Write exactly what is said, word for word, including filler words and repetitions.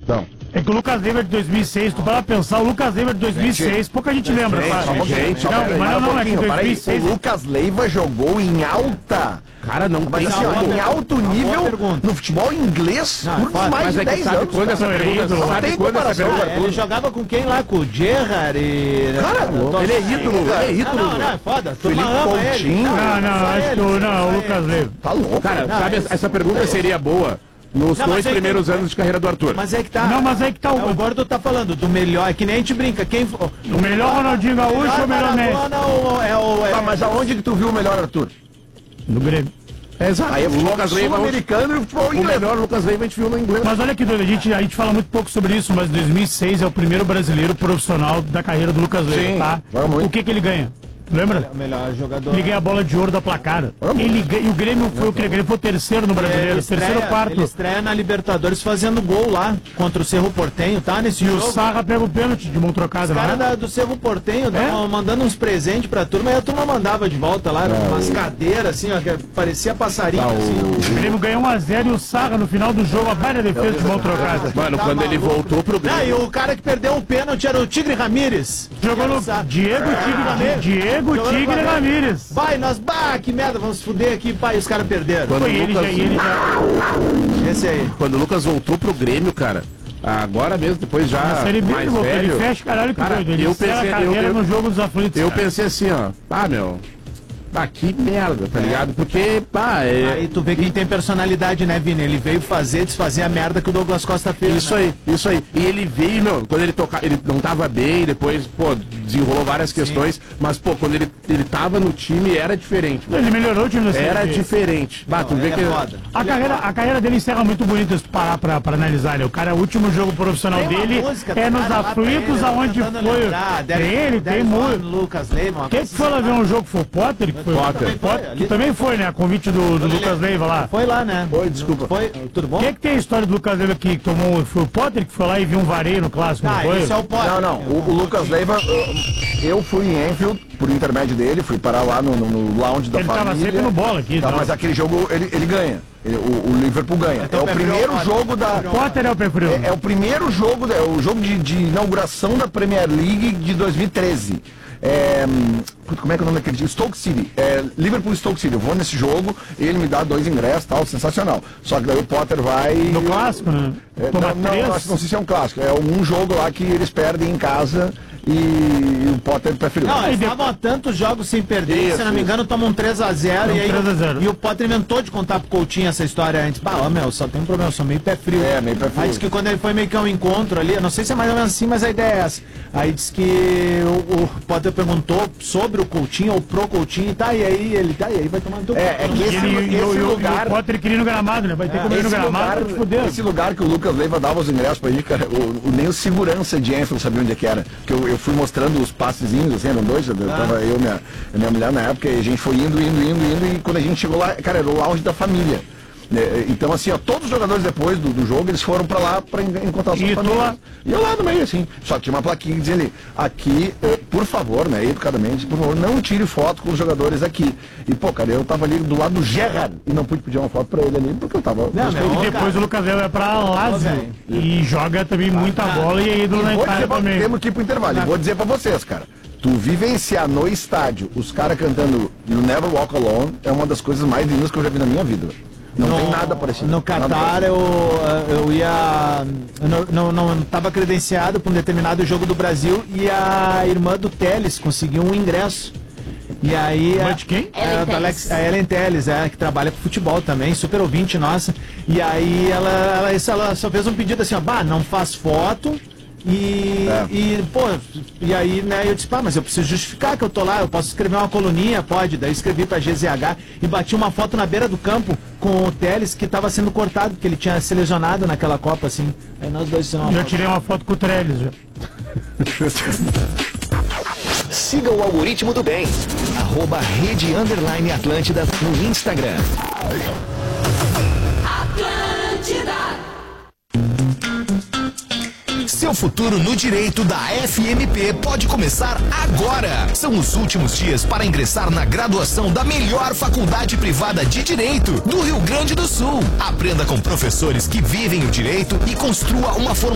Então. É que o Lucas Leiva de dois mil e seis, tu para pensar, o Lucas Leiva de dois mil e seis, pouca gente lembra, claro. Gente, não, peraí, mas não, não, é que dois mil e seis... O Lucas Leiva jogou em alta. Cara, não Mas tem assim, ó, em alto nível no futebol inglês Não, por mais de é que dez sabe anos. quando essa cara. pergunta, Não sabe tem quando essa comparação. pergunta- Ah, ele jogava com quem lá? Com o Gerrard e... Cara, ele é ídolo, ele é ídolo. Não, não, não, é foda. Tu Felipe ama ele. Coutinho. Não, não, só acho ele, que o, só não, o ele. Lucas Leiva. Tá louco. Cara, Não, sabe, esse- essa pergunta seria boa nos Não, dois mas é que- primeiros anos de carreira do Arthur. Mas é que tá... Não, mas aí que tá o... É, o Gordo tá falando do melhor, é que nem a gente brinca. Quem... O melhor Ronaldinho Gaúcho ou o melhor Messi? Maradona ou é o... É, Tá, mas aonde que tu viu o melhor, Arthur? No Grêmio. Exato. Aí é o futebol Lucas Leiva, sul-americano e o futebol o inglês. melhor Lucas Leiva a gente viu no inglês. Mas olha que doido, a gente, a gente fala muito pouco sobre isso, mas dois mil e seis é o primeiro brasileiro profissional da carreira do Lucas Leiva, Sim, tá? vai muito. O que que ele ganha? Lembra? o melhor jogador. Ele ganha a bola de ouro da placar. Ele ganha, e o Grêmio foi o que? O Grêmio foi o terceiro no brasileiro, Ele terceiro estreia, ou quarto. ele estreia na Libertadores fazendo gol lá contra o Cerro Portenho, tá? Nesse E o jogo. Sarra pega o pênalti de mão trocada, Os né? caras da- do Cerro Portenho estavam mandando uns presentes pra turma e a turma mandava de volta lá, eram umas cadeiras assim, ó, que parecia passarinho. assim. O Grêmio ganhou um a zero e o Sarra no final do jogo, a várias defesa de mão trocada. Mano, Tá quando ele maluco. voltou pro Ah, e Grêmio. o cara que perdeu o pênalti era o Tigre Ramírez. Jogou no Engraçado. Diego Tigre, Diego Jogou no Tigre Flamengo. Ramírez. Vai, nós, bah, que merda, vamos se fuder aqui, pai, e os caras perderam. Quando Foi o ele Lucas- já, e ele já. Esse aí. Quando o Lucas voltou pro Grêmio, cara, agora mesmo, depois já Na Série B ele mais voltou, ele velho, fecha caralho que cara, doido. Ele eu encerra pensei- a carreira eu- eu- no jogo dos aflitos. eu cara. pensei assim, ó, ah, meu, ah, que merda, tá ligado? Porque, pá, é... Aí tu vê quem tem personalidade, né, Vini? Ele veio fazer, desfazer a merda que o Douglas Costa fez. Isso né? aí, isso aí. E ele veio, meu, quando ele tocava, ele não tava bem, depois, pô, desenrolou várias questões, mas, pô, quando ele, ele tava no time, era diferente. mano. Ele melhorou o time da Série Era B. diferente. Bah, tu Não, vê ele que... é foda. A carreira, a carreira dele encerra muito bonito se tu parar pra, pra analisar. Né? O cara, o último jogo profissional Tem uma dele música, é nos tocaram lá pra aflitos, ele, aonde tentando foi. lembrar, Tem Derek- ele, tem Derek muito. Vaughan, Lucas Leiva, uma Quem coisa que foi lá ver um jogo? Foi o Potter? Que foi Potter. o Potter, que também foi, né? A convite do, do Lucas Leiva lá. Foi lá, né? Oi, desculpa. Foi, tudo bom? Quem é que tem a história do Lucas Leiva que tomou? Foi o Potter que foi lá e viu um vareio no clássico, Ah, não foi? esse é o Potter. Não, não. O, o Lucas Leiva, eu- eu fui em Enfield, por intermédio dele, fui parar lá no, no- no lounge da Ele família. tava sempre no bola aqui, Tá, então. mas aquele jogo, ele, ele ganha. Ele- o, o Liverpool ganha. Então, é o pé primeiro frio, jogo da... Potter é o pé frio. É, é o primeiro jogo, da- é o jogo de, de inauguração da Premier League de dois mil e treze. É, hum, puta, como é que é o nome daquele time? Stoke City. É, Liverpool e Stoke City. Eu vou nesse jogo, ele me dá dois ingressos, tal, sensacional. Só que daí o Potter vai... No clássico, né? É, Toma não, não, três. acho- não sei se é um clássico. É um jogo lá que eles perdem em casa e o Potter preferiu. Não, eles Aí estavam há tantos jogos sem perder, Isso, se não me engano, tomam um três a zero Um e aí três a zero. e o Potter inventou de contar pro Coutinho essa história antes. Bah, ó, meu, só tem um problema, eu sou meio pé frio. É, meio pé frio. Aí disse que quando ele foi meio que um encontro ali, eu não sei se é mais ou menos assim, mas a ideia é essa. Aí disse que o, o Potter perguntou sobre o Coutinho ou pro Coutinho, e tá, e aí ele, tá, e aí vai tomar no teu É, cu. é que E esse, ele, e, o- esse e o- lugar... e o Potter queria ir no gramado, né? Vai ter que ir no Esse gramado lugar, pra te fuder. esse lugar que o Lucas Leiva dava os ingressos pra ir, cara, o, o- nem o segurança de Enfield sabia onde é que era. Porque eu, eu fui mostrando os passezinhos, assim, eram dois, eu, tava eu e minha, a minha mulher na época, e a gente foi indo, indo, indo, indo, e quando a gente chegou lá, cara, era o lounge da família. Né? Então, assim, ó, todos os jogadores depois do, do jogo, eles foram pra lá pra en- encontrar os E seus tu famílias. lá? E eu lá no meio, assim. Só que tinha uma plaquinha que dizia ali, aqui, eh, por favor, né, educadamente, por favor, não tire foto com os jogadores aqui. E, pô, cara, eu tava ali do lado do Gerrard e não pude pedir uma foto pra ele ali, porque eu tava... Não, meu, E Ô, depois cara. o Lucas Leiva vai pra Lazio velho. e joga também muita bola e é ídolo na Vou dizer Itália pra, também. temos que ir pro intervalo. E vou dizer pra vocês, cara. Tu vivenciar no estádio os caras cantando You Never Walk Alone é uma das coisas mais lindas que eu já vi na minha vida. Não No- tem nada parecido. No Nada Catar parecido. eu, eu ia. Eu não, não, não tava credenciado para um determinado jogo do Brasil e a irmã do Teles conseguiu um ingresso. E aí. Irmã a- de quem? É, Ellen do Alex, a Ellen Teles, é, que trabalha com futebol também, super ouvinte nossa. E aí ela, ela, isso, ela só fez um pedido assim, ó, bah, não faz foto. E, É. e, pô, e aí, né, eu disse, pá, mas eu preciso justificar que eu tô lá, eu posso escrever uma coluninha, pode. Daí eu escrevi pra G Z H e bati uma foto na beira do campo com o Teles que tava sendo cortado, porque ele tinha se lesionado naquela Copa, assim. Aí nós dois tiramos uma Já foto. tirei uma foto com o Trellis, já. Siga o algoritmo do bem. Arroba Rede Underline Atlântida no Instagram. Seu futuro no direito da F M P pode começar agora. São os últimos dias para ingressar na graduação da melhor faculdade privada de direito do Rio Grande do Sul. Aprenda com professores que vivem o direito e construa uma formação